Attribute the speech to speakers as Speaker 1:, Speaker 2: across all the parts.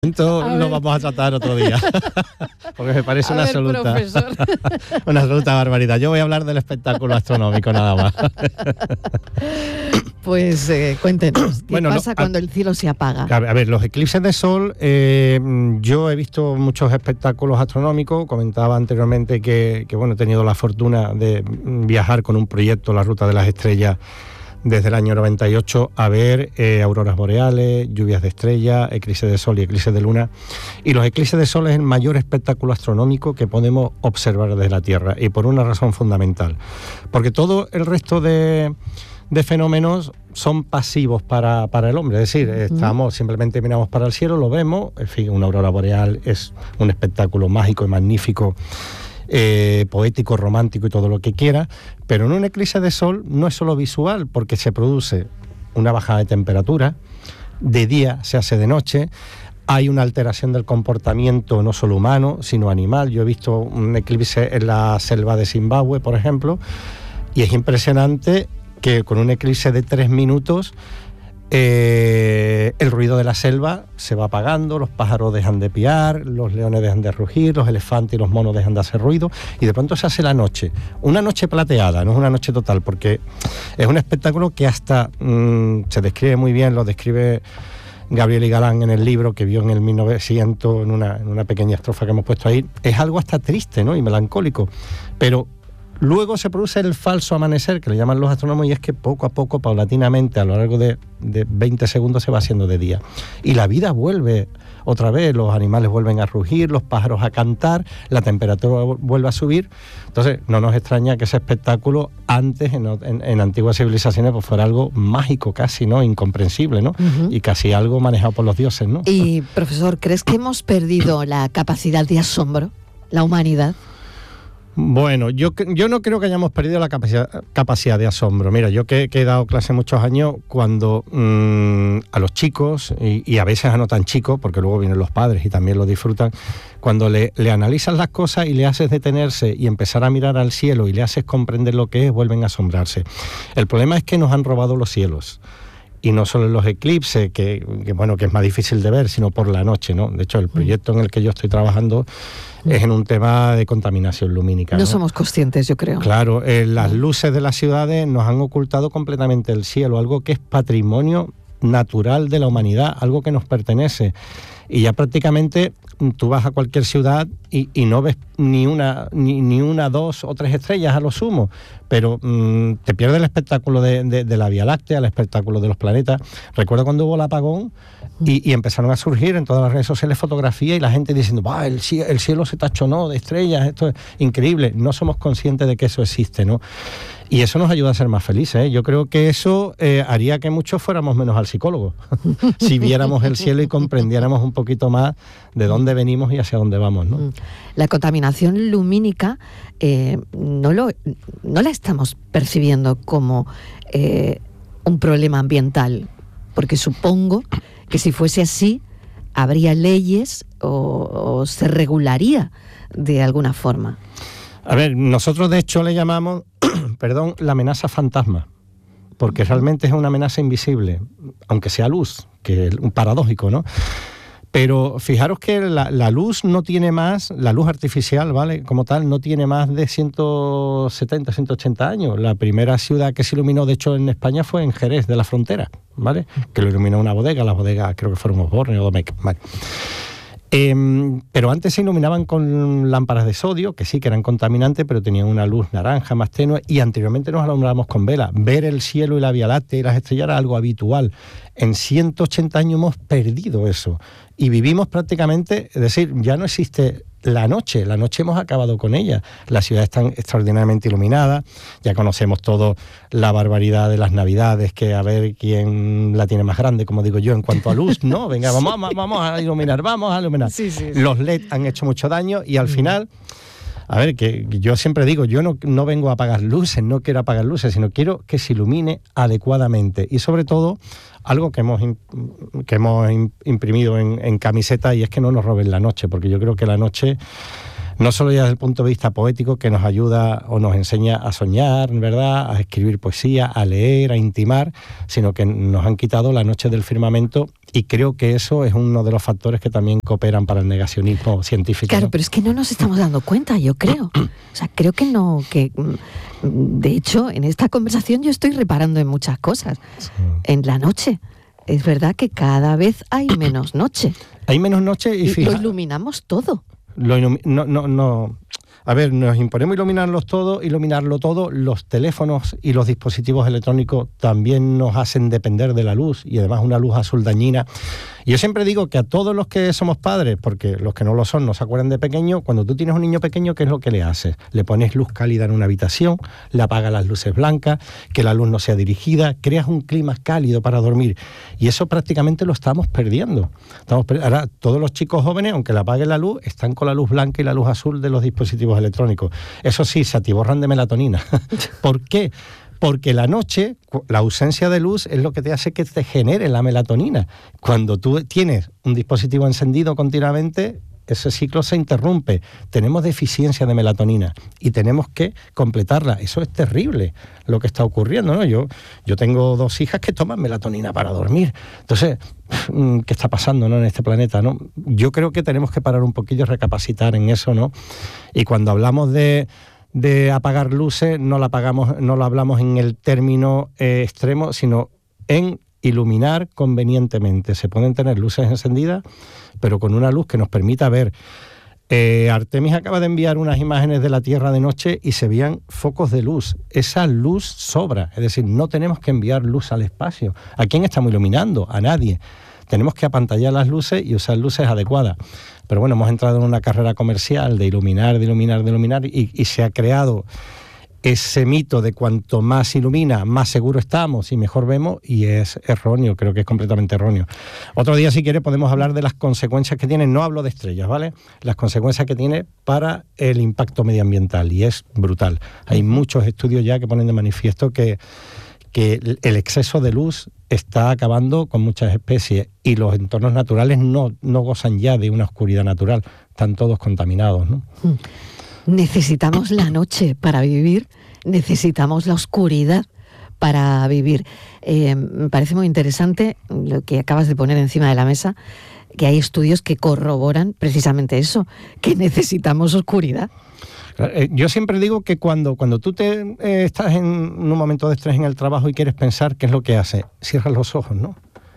Speaker 1: Lo vamos a tratar otro día, porque me parece una absoluta barbaridad. Yo voy a hablar del espectáculo astronómico nada más.
Speaker 2: Pues cuéntenos, ¿qué pasa cuando el cielo se apaga?
Speaker 1: A ver, los eclipses de sol, yo he visto muchos espectáculos astronómicos. Comentaba anteriormente que he tenido la fortuna de viajar con un proyecto, La Ruta de las Estrellas, desde el año 98 a ver auroras boreales, lluvias de estrellas, eclipses de sol y eclipses de luna. Y los eclipses de sol es el mayor espectáculo astronómico que podemos observar desde la Tierra, y por una razón fundamental. Porque todo el resto de fenómenos son pasivos para el hombre, es decir, simplemente miramos para el cielo, lo vemos, en fin, una aurora boreal es un espectáculo mágico y magnífico, poético, romántico y todo lo que quiera, pero en un eclipse de sol no es solo visual, porque se produce una bajada de temperatura, de día se hace de noche, hay una alteración del comportamiento no solo humano, sino animal. Yo he visto un eclipse en la selva de Zimbabue, por ejemplo, y es impresionante que con un eclipse de 3 minutos el ruido de la selva se va apagando, los pájaros dejan de piar, los leones dejan de rugir, los elefantes y los monos dejan de hacer ruido, y de pronto se hace la noche, una noche plateada, no es una noche total, porque es un espectáculo que hasta se describe muy bien, lo describe Gabriel y Galán en el libro que vio en el 1900, en una pequeña estrofa que hemos puesto ahí. Es algo hasta triste, ¿no?, y melancólico, pero luego se produce el falso amanecer, que le llaman los astrónomos, y es que poco a poco, paulatinamente, a lo largo de 20 segundos se va haciendo de día. Y la vida vuelve otra vez, los animales vuelven a rugir, los pájaros a cantar, la temperatura vuelve a subir. Entonces, no nos extraña que ese espectáculo antes, en antiguas civilizaciones, pues fuera algo mágico casi, ¿no?, incomprensible, ¿no? Y casi algo manejado por los dioses, ¿no?
Speaker 2: Y, profesor, ¿crees que hemos perdido la capacidad de asombro, la humanidad?
Speaker 1: Bueno, yo no creo que hayamos perdido la capacidad de asombro. Mira, yo que he dado clase muchos años, cuando a los chicos, y a veces a no tan chicos, porque luego vienen los padres y también lo disfrutan, cuando le analizas las cosas y le haces detenerse y empezar a mirar al cielo y le haces comprender lo que es, vuelven a asombrarse. El problema es que nos han robado los cielos. Y no solo en los eclipses, que es más difícil de ver, sino por la noche, ¿no? De hecho, el proyecto en el que yo estoy trabajando es en un tema de contaminación lumínica, ¿no?
Speaker 2: No somos conscientes, yo creo.
Speaker 1: Claro, las luces de las ciudades nos han ocultado completamente el cielo, algo que es patrimonio natural de la humanidad, algo que nos pertenece. Y ya prácticamente tú vas a cualquier ciudad y no ves ni una, 2 o 3 estrellas a lo sumo, pero te pierdes el espectáculo de la Vía Láctea, el espectáculo de los planetas. Recuerdo cuando hubo el apagón y empezaron a surgir en todas las redes sociales fotografías y la gente diciendo, el cielo se tachonó de estrellas, esto es increíble. No somos conscientes de que eso existe, ¿no? Y eso nos ayuda a ser más felices, ¿eh? Yo creo que eso haría que muchos fuéramos menos al psicólogo, si viéramos el cielo y comprendiéramos un poquito más de dónde venimos y hacia dónde vamos, ¿no?
Speaker 2: La contaminación lumínica no la estamos percibiendo como un problema ambiental, porque supongo que si fuese así, habría leyes o se regularía de alguna forma.
Speaker 1: A ver, nosotros de hecho le llamamos, la amenaza fantasma, porque realmente es una amenaza invisible, aunque sea luz, que es un paradójico, ¿no? Pero fijaros que la luz no tiene más, la luz artificial, ¿vale?, como tal, no tiene más de 170, 180 años. La primera ciudad que se iluminó, de hecho, en España fue en Jerez de la Frontera, ¿vale?, que lo iluminó una bodega, las bodegas creo que fueron Osborne o Domecq, ¿vale? Pero antes se iluminaban con lámparas de sodio, que sí que eran contaminantes, pero tenían una luz naranja más tenue, y anteriormente nos alumbrábamos con vela. Ver el cielo y la Vía Láctea y las estrellas era algo habitual. En 180 años hemos perdido eso y vivimos prácticamente, es decir, ya no existe la noche hemos acabado con ella. Las ciudades están extraordinariamente iluminadas, ya conocemos todo la barbaridad de las Navidades, que a ver quién la tiene más grande, como digo yo, en cuanto a luz, ¿no? Venga, vamos a iluminar. Sí. Los LED han hecho mucho daño y al final, a ver, que yo siempre digo, yo no vengo a apagar luces, no quiero apagar luces, sino quiero que se ilumine adecuadamente y sobre todo algo que hemos imprimido en camiseta, y es que no nos roben la noche, porque yo creo que la noche No solo ya desde el punto de vista poético, que nos ayuda o nos enseña a soñar, ¿verdad?, a escribir poesía, a leer, a intimar, sino que nos han quitado la noche del firmamento, y creo que eso es uno de los factores que también cooperan para el negacionismo científico.
Speaker 2: Claro,
Speaker 1: ¿no?
Speaker 2: pero es que no nos estamos dando cuenta, yo creo. O sea, creo que no, que de hecho en esta conversación yo estoy reparando en muchas cosas. Sí. En la noche. Es verdad que cada vez hay menos noche.
Speaker 1: Hay menos noche y fíjate,
Speaker 2: lo iluminamos todo.
Speaker 1: A ver, nos imponemos iluminarlo todo. Los teléfonos y los dispositivos electrónicos también nos hacen depender de la luz, y además una luz azul dañina. Y yo siempre digo que a todos los que somos padres, porque los que no lo son no se acuerdan de pequeño, cuando tú tienes un niño pequeño, ¿qué es lo que le haces? Le pones luz cálida en una habitación, le apagas las luces blancas, que la luz no sea dirigida, creas un clima cálido para dormir. Y eso prácticamente lo estamos perdiendo. Ahora, todos los chicos jóvenes, aunque le apaguen la luz, están con la luz blanca y la luz azul de los dispositivos electrónicos. Eso sí, se atiborran de melatonina. ¿Por qué? Porque la noche, la ausencia de luz es lo que te hace que te genere la melatonina. Cuando tú tienes un dispositivo encendido continuamente, ese ciclo se interrumpe. Tenemos deficiencia de melatonina y tenemos que completarla. Eso es terrible lo que está ocurriendo, ¿no? Yo tengo 2 hijas que toman melatonina para dormir. Entonces, ¿qué está pasando, no, en este planeta, no? Yo creo que tenemos que parar un poquillo, recapacitar en eso, ¿no? Y cuando hablamos de apagar luces, no lo hablamos en el término extremo, sino en iluminar convenientemente. Se pueden tener luces encendidas, pero con una luz que nos permita ver. Artemis acaba de enviar unas imágenes de la Tierra de noche y se veían focos de luz. Esa luz sobra, es decir, no tenemos que enviar luz al espacio. ¿A quién estamos iluminando? A nadie. Tenemos que apantallar las luces y usar luces adecuadas. Pero bueno, hemos entrado en una carrera comercial de iluminar, y se ha creado ese mito de cuanto más ilumina, más seguro estamos y mejor vemos, y es erróneo, creo que es completamente erróneo. Otro día, si quiere, podemos hablar de las consecuencias que tiene, no hablo de estrellas, ¿vale? Las consecuencias que tiene para el impacto medioambiental, y es brutal. Hay muchos estudios ya que ponen de manifiesto que el exceso de luz está acabando con muchas especies, y los entornos naturales no gozan ya de una oscuridad natural, están todos contaminados, ¿no?
Speaker 2: Necesitamos la noche para vivir, necesitamos la oscuridad para vivir. Me parece muy interesante lo que acabas de poner encima de la mesa, que hay estudios que corroboran precisamente eso, que necesitamos oscuridad.
Speaker 1: Yo siempre digo que cuando tú estás en un momento de estrés en el trabajo y quieres pensar, ¿qué es lo que haces? Cierras los ojos, ¿no?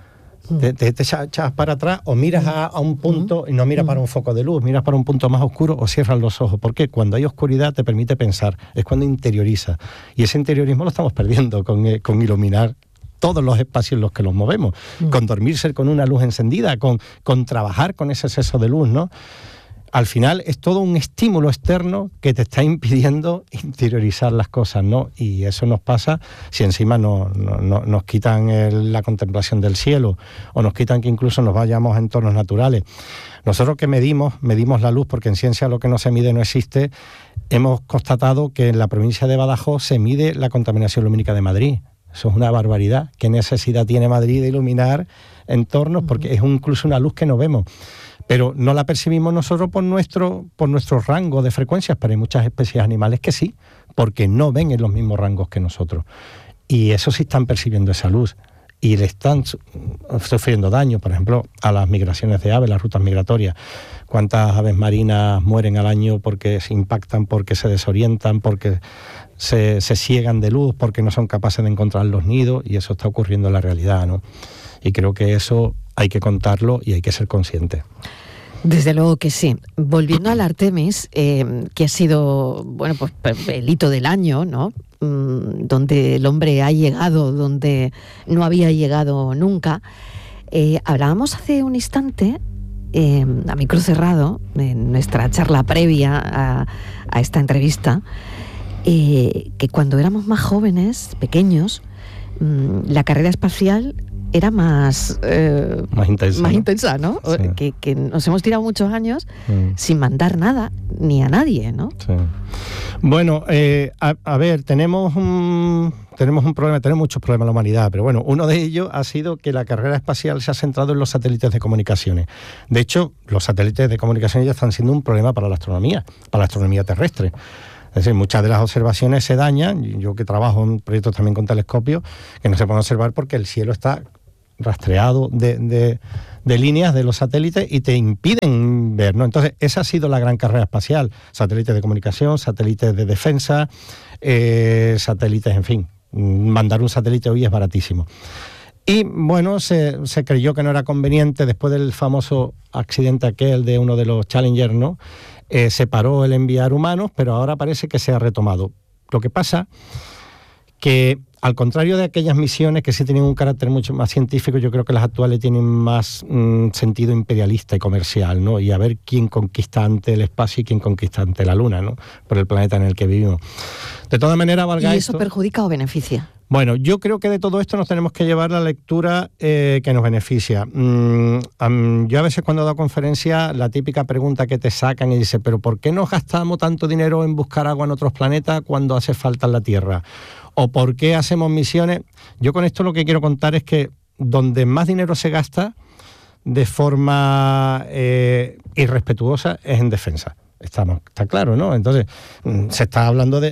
Speaker 1: Te echas para atrás, o miras a un punto y no miras para un foco de luz, miras para un punto más oscuro, o cierras los ojos. ¿Por qué? Cuando hay oscuridad te permite pensar, es cuando interioriza. Y ese interiorismo lo estamos perdiendo con iluminar todos los espacios en los que nos movemos, con dormirse con una luz encendida, con trabajar con ese exceso de luz, ¿no? Al final es todo un estímulo externo que te está impidiendo interiorizar las cosas, ¿no? Y eso nos pasa si encima nos quitan la contemplación del cielo, o nos quitan que incluso nos vayamos a entornos naturales. Nosotros que medimos la luz, porque en ciencia lo que no se mide no existe, hemos constatado que en la provincia de Badajoz se mide la contaminación lumínica de Madrid. Eso es una barbaridad. ¿Qué necesidad tiene Madrid de iluminar entornos? Porque es incluso una luz que no vemos. Pero no la percibimos nosotros por nuestro rango de frecuencias, pero hay muchas especies animales que sí, porque no ven en los mismos rangos que nosotros. Y eso sí están percibiendo esa luz, y le están sufriendo daño, por ejemplo, a las migraciones de aves, las rutas migratorias. ¿Cuántas aves marinas mueren al año porque se impactan, porque se desorientan, porque se ciegan de luz, porque no son capaces de encontrar los nidos? Y eso está ocurriendo en la realidad, ¿no? Y creo que eso hay que contarlo y hay que ser consciente.
Speaker 2: Desde luego que sí. Volviendo al Artemis, que ha sido, bueno, pues el hito del año, ¿no? Donde el hombre ha llegado, donde no había llegado nunca. Hablábamos hace un instante, a micro cerrado, en nuestra charla previa a esta entrevista, que cuando éramos más jóvenes, pequeños, la carrera espacial era más intensa, ¿no?
Speaker 1: Sí.
Speaker 2: Que nos hemos tirado muchos años sin mandar nada ni a nadie, ¿no?
Speaker 1: Sí. Bueno, a ver, tenemos un problema, tenemos muchos problemas en la humanidad, pero bueno, uno de ellos ha sido que la carrera espacial se ha centrado en los satélites de comunicaciones. De hecho, los satélites de comunicaciones ya están siendo un problema para la astronomía terrestre. Es decir, muchas de las observaciones se dañan. Yo que trabajo en proyectos también con telescopios, que no se pueden observar porque el cielo está rastreado de líneas de los satélites y te impiden ver, ¿no? Entonces, esa ha sido la gran carrera espacial. Satélites de comunicación, satélites de defensa, satélites, en fin. Mandar un satélite hoy es baratísimo. Y bueno, se creyó que no era conveniente, después del famoso accidente aquel de uno de los Challenger, ¿no? Se paró el enviar humanos, pero ahora parece que se ha retomado. Lo que pasa que, al contrario de aquellas misiones que sí tenían un carácter mucho más científico, yo creo que las actuales tienen más sentido imperialista y comercial, ¿no? Y a ver quién conquista ante el espacio y quién conquista ante la Luna, ¿no? Por el planeta en el que vivimos. De todas maneras, valga
Speaker 2: ¿Y eso
Speaker 1: esto,
Speaker 2: perjudica o beneficia?
Speaker 1: Bueno, yo creo que de todo esto nos tenemos que llevar la lectura que nos beneficia. Yo a veces cuando doy conferencias, la típica pregunta que te sacan y dice, ¿pero por qué nos gastamos tanto dinero en buscar agua en otros planetas cuando hace falta en la Tierra? ¿O por qué hacemos misiones? Yo con esto lo que quiero contar es que donde más dinero se gasta de forma irrespetuosa es en defensa. Está claro, ¿no? Entonces, se está hablando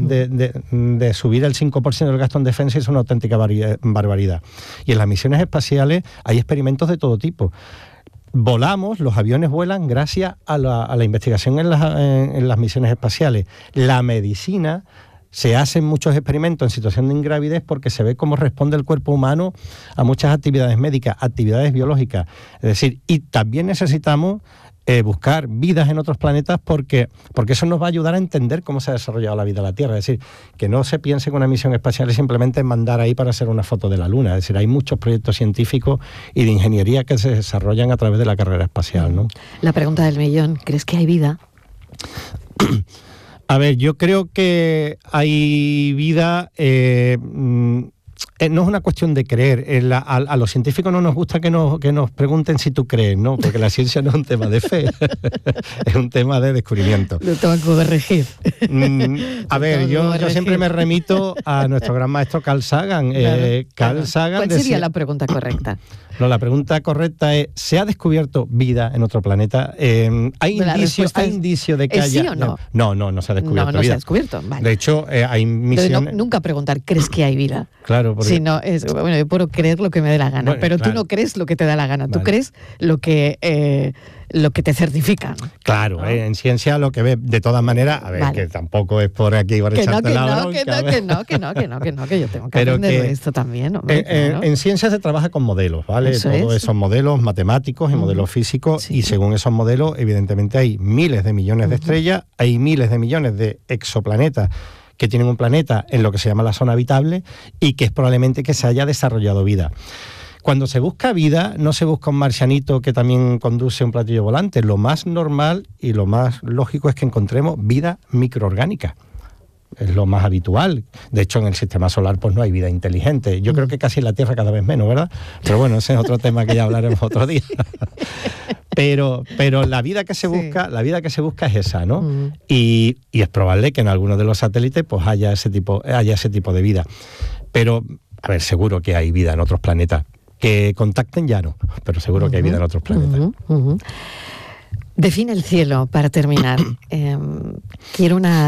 Speaker 1: de subir el 5% del gasto en defensa y es una auténtica barbaridad. Y en las misiones espaciales hay experimentos de todo tipo. Volamos, los aviones vuelan gracias a la investigación en las misiones espaciales. La medicina, se hacen muchos experimentos en situación de ingravidez porque se ve cómo responde el cuerpo humano a muchas actividades médicas, actividades biológicas. Es decir, y también necesitamos buscar vidas en otros planetas porque eso nos va a ayudar a entender cómo se ha desarrollado la vida en la Tierra. Es decir, que no se piense que una misión espacial es simplemente mandar ahí para hacer una foto de la Luna. Es decir, hay muchos proyectos científicos y de ingeniería que se desarrollan a través de la carrera espacial, ¿no?
Speaker 2: La pregunta del millón, ¿crees que hay vida?
Speaker 1: A ver, yo creo que hay vida. No es una cuestión de creer. A los científicos no nos gusta que nos pregunten si tú crees, ¿no? Porque la ciencia no es un tema de fe, es un tema de descubrimiento.
Speaker 2: Lo tengo que corregir.
Speaker 1: A ver, yo siempre me remito a nuestro gran maestro Carl Sagan. Carl Sagan.
Speaker 2: ¿Cuál sería la pregunta correcta?
Speaker 1: No, la pregunta correcta es, ¿se ha descubierto vida en otro planeta? ¿Hay indicios de que haya...?
Speaker 2: ¿Sí o no?
Speaker 1: No se ha descubierto vida.
Speaker 2: No se ha descubierto, vale.
Speaker 1: De hecho, hay misiones...
Speaker 2: Nunca preguntar, ¿crees que hay vida?
Speaker 1: Claro, porque...
Speaker 2: Sino, bueno, yo puedo creer lo que me dé la gana,
Speaker 1: bueno,
Speaker 2: pero
Speaker 1: claro.
Speaker 2: Tú no crees lo que te da la gana,
Speaker 1: Vale.
Speaker 2: Tú crees lo que te certifican.
Speaker 1: Claro,
Speaker 2: ¿no?
Speaker 1: En ciencia lo que ve, de todas maneras, a ver,
Speaker 2: Vale.
Speaker 1: que tampoco es por aquí por echarte la bronca.
Speaker 2: Que yo tengo que aprender de esto también. Hombre, claro.
Speaker 1: En ciencia se trabaja con modelos, ¿vale? Todos esos modelos matemáticos y modelos físicos,
Speaker 2: Sí.
Speaker 1: y según esos modelos, evidentemente hay miles de millones de estrellas, hay miles de millones de exoplanetas que tienen un planeta en lo que se llama la zona habitable y que es probablemente que se haya desarrollado vida. Cuando se busca vida, no se busca un marcianito que también conduce un platillo volante. Lo más normal y lo más lógico es que encontremos vida microorgánica. Es lo más habitual. De hecho, en el sistema solar pues no hay vida inteligente. Yo creo que casi en la Tierra cada vez menos, ¿verdad? Pero bueno, ese es otro tema que ya hablaremos otro día. Pero la vida que se busca, la vida que se busca es esa, ¿no? Y es probable que en algunos de los satélites pues haya ese tipo de vida. Pero, a ver, seguro que hay vida en otros planetas. Que contacten ya no, pero seguro que hay vida en otros planetas.
Speaker 2: Define el cielo, para terminar. Quiero una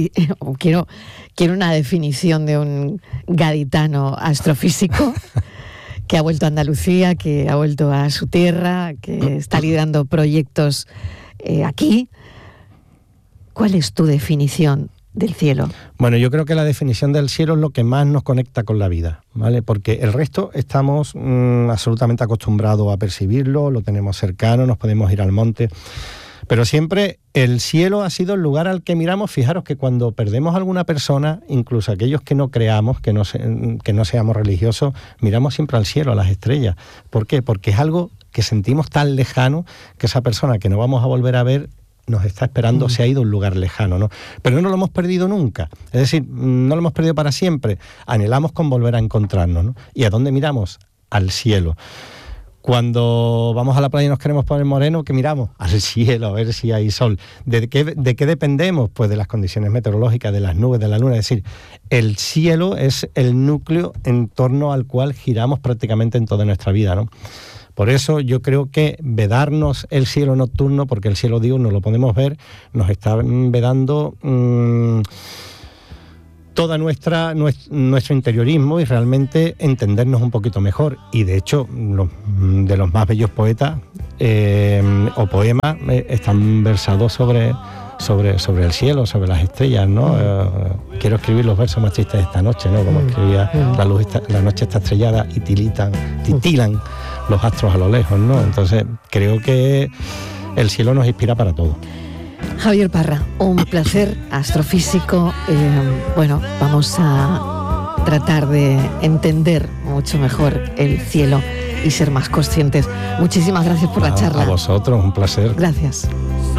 Speaker 2: definición de un gaditano astrofísico que ha vuelto a Andalucía, que ha vuelto a su tierra, que está liderando proyectos aquí. ¿Cuál es tu definición del cielo?
Speaker 1: Bueno, yo creo que la definición del cielo es lo que más nos conecta con la vida, ¿vale? Porque el resto estamos absolutamente acostumbrados a percibirlo, lo tenemos cercano, nos podemos ir al monte, pero siempre el cielo ha sido el lugar al que miramos. Fijaros que cuando perdemos a alguna persona, incluso aquellos que no creamos, que no seamos religiosos, miramos siempre al cielo, a las estrellas. ¿Por qué? Porque es algo que sentimos tan lejano que esa persona que no vamos a volver a ver nos está esperando, se ha ido a un lugar lejano, ¿no? Pero no lo hemos perdido nunca, es decir, no lo hemos perdido para siempre, anhelamos con volver a encontrarnos, ¿no? ¿Y a dónde miramos? al cielo. Cuando vamos a la playa y nos queremos poner morenos, ¿qué miramos? Al cielo, a ver si hay sol. ¿De qué dependemos? Pues de las condiciones meteorológicas, de las nubes, de la luna. Es decir, el cielo es el núcleo en torno al cual giramos prácticamente en toda nuestra vida, ¿no? Por eso yo creo que vedarnos el cielo nocturno, porque el cielo diurno lo podemos ver, nos está vedando toda nuestro interiorismo y realmente entendernos un poquito mejor. Y de hecho, de los más bellos poetas o poemas están versados sobre el cielo, sobre las estrellas, ¿no? Quiero escribir los versos más tristes de esta noche, ¿no? Como escribía la noche está estrellada y titilan los astros a lo lejos, ¿no? Entonces creo que el cielo nos inspira para todo.
Speaker 2: Javier Parra, un placer, astrofísico. Bueno, vamos a tratar de entender mucho mejor el cielo y ser más conscientes. Muchísimas gracias por la charla.
Speaker 1: A vosotros, un placer.
Speaker 2: Gracias.